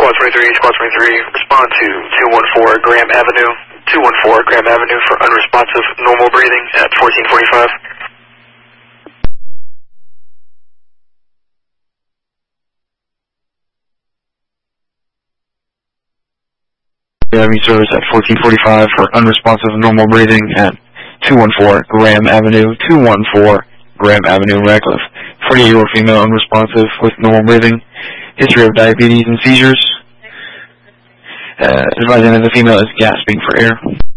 Squad 23, Squad 23, respond to 214 Graham Avenue, 214 Graham Avenue for unresponsive normal breathing at 1445. Avenue service at 1445 for unresponsive normal breathing at 214 Graham Avenue, 214 Graham Avenue, Radcliffe. 48-year-old female unresponsive with normal breathing. History of diabetes and seizures. Advising that the female is gasping for air.